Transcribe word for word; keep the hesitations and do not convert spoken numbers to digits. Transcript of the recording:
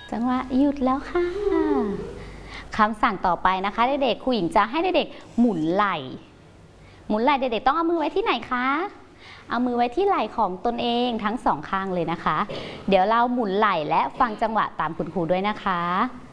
จังหวะหยุดแล้วค่ะคำสั่งต่อไปนะคะเด็กๆครูหญิงจะให้เด็กๆหมุนไหล่หมุนไหล่เด็กๆต้องเอามือไว้ที่ไหนคะเอามือไว้ที่ไหล่ของตนเองทั้งสองข้างเลยนะคะเดี๋ยวเราหมุนไหล่และฟังจังหวะตามคุณครูด้วยนะคะ